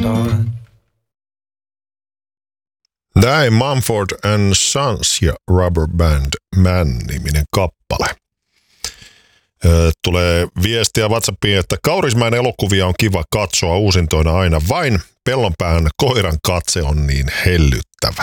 Näin Mumford & Sons ja Rubber Band Man-niminen kappale. Tulee viestiä WhatsAppiin, että Kaurismäen elokuvia on kiva katsoa uusintoina aina vain. Pellonpään koiran katse on niin hellyttävä.